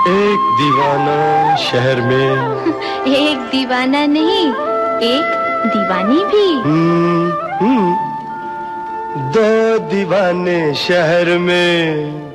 एक दीवाना शहर में एक दीवाना नहीं, एक दीवानी भी। दो दीवाने शहर में